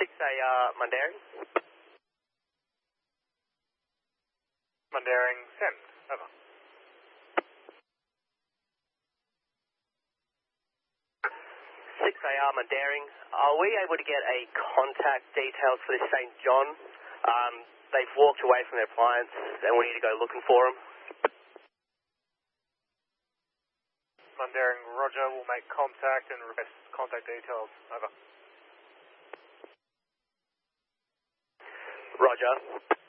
6AR Mundaring. Mundaring, send. Over. 6AR Mundaring. Are we able to get a contact details for this St. John? They've walked away from their clients and we need to go looking for them. Mundaring, roger. We'll make contact and request contact details. Over. Roger.